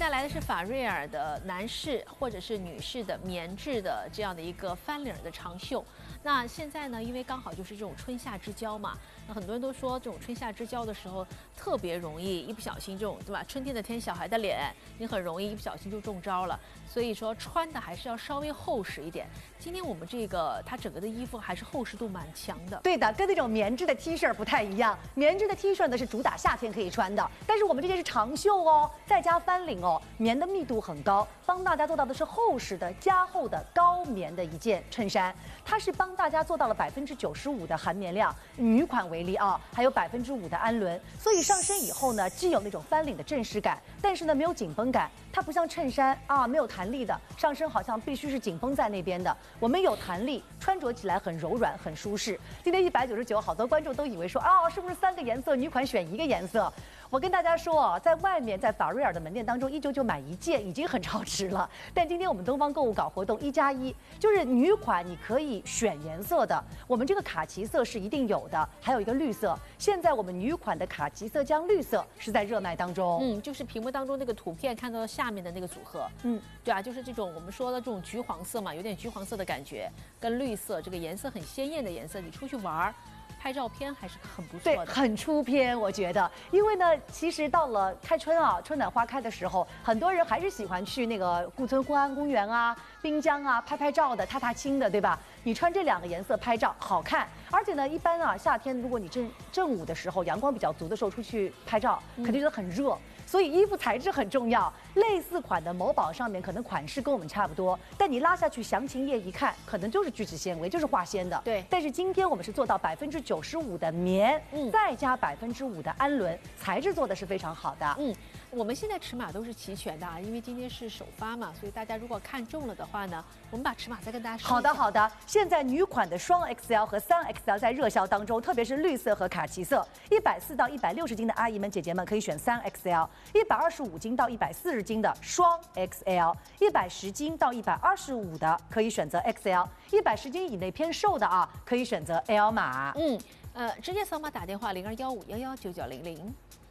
带来的是法瑞尔的男士或者是女士的棉质的这样的一个翻领的长袖。那现在呢，因为刚好就是这种春夏之交嘛，那很多人都说这种春夏之交的时候特别容易一不小心这种对吧？春天的天，小孩的脸，你很容易一不小心就中招了。所以说穿的还是要稍微厚实一点。今天我们这个它整个的衣服还是厚实度蛮强的。 对的，跟那种棉质的 T 恤不太一样。棉质的 T 恤呢是主打夏天可以穿的，但是我们这件是长袖哦，再加翻领哦，棉的密度很高，帮大家做到的是厚实的加厚的高棉的一件衬衫。它是帮大家做到了95%的含棉量，女款为例啊，还有5%的氨纶，所以上身以后呢，既有那种翻领的正式感，但是呢没有紧绷感。它不像衬衫啊，没有弹力的，上身好像必须是紧绷在那边的。我们有弹力，穿着起来很柔软，很舒适。今天199，好多观众都以为说啊，是不是3个颜色，女款选1个颜色？我跟大家说啊，在外面在法瑞尔的门店当中，199买1件已经很超值了。但今天我们东方购物搞活动1+1，就是女款你可以选颜色的。我们这个卡其色是一定有的，还有一个绿色。现在我们女款的卡其色加绿色是在热卖当中。 就是屏幕当中那个图片看到下面的那个组合。对啊，就是这种我们说的这种橘黄色嘛，有点橘黄色的感觉，跟绿色这个颜色很鲜艳的颜色，你出去玩拍照片还是很不错的， 对，很出片，我觉得。因为呢，其实到了开春啊，春暖花开的时候，很多人还是喜欢去那个顾村欢安公园啊、滨江啊拍照的、踏青的，对吧？你穿这2个颜色拍照好看，而且呢，一般啊，夏天如果你正午的时候，阳光比较足的时候出去拍照，肯定觉得很热。所以衣服材质很重要，类似款的某宝上面可能款式跟我们差不多，但你拉下去详情页一看，可能就是聚酯纤维，就是化纤的。 对。 但是今天我们是做到95%的棉，再加5%的氨纶，材质做的是非常好的。 我们现在尺码都是齐全的啊，因为今天是首发嘛，所以大家如果看中了的话呢，我们把尺码再跟大家说一下。 好的。现在女款的双 XL 和3XL 在热销当中，特别是绿色和卡其色，140到160斤的阿姨们、姐姐们可以选3XL，125斤到140斤的双 XL，110斤到125的可以选择 XL，110斤以内偏瘦的啊，可以选择 L 码。 直接扫码打电话0215119900。